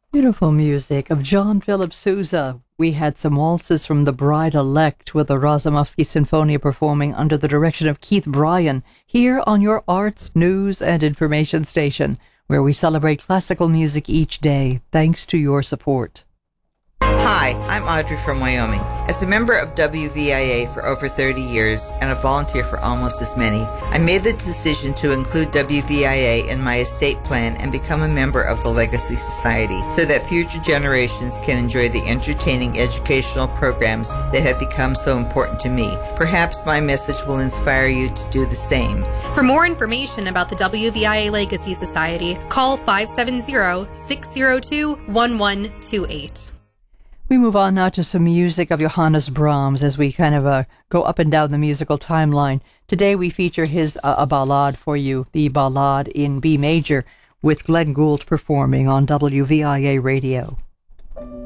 Beautiful music of John Philip Sousa. We had some waltzes from The Bride-Elect with the Razumovsky Sinfonia performing under the direction of Keith Bryan here on your arts, news, and information station, where we celebrate classical music each day, thanks to your support. Hi, I'm Audrey from Wyoming. As a member of WVIA for over 30 years and a volunteer for almost as many, I made the decision to include WVIA in my estate plan and become a member of the Legacy Society so that future generations can enjoy the entertaining educational programs that have become so important to me. Perhaps my message will inspire you to do the same. For more information about the WVIA Legacy Society, call 570-602-1128. We move on now to some music of Johannes Brahms as we kind of go up and down the musical timeline. Today we feature his a ballade for you, the Ballade in B major, with Glenn Gould performing on WVIA Radio.